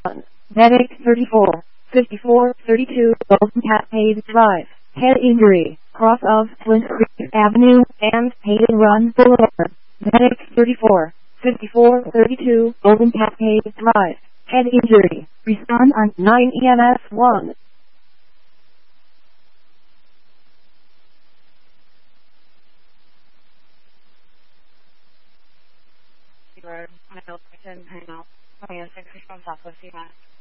Medic 34, 54, 32, Golden Cascade Drive. Head injury, cross of Flint Creek Avenue and Hayden Run Boulevard. Medic 34, 54, 32, Golden Cascade Drive. Head injury. Respond on 9 EMS 1. Road, hang out, 26 from Southwest Mass.